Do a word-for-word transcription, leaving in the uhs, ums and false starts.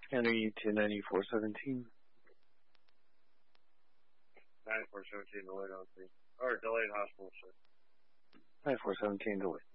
Enter you to ninety-four seventeen. ninety-four seventeen delayed on scene. Or delayed hospital, sir. ninety-four seventeen delayed.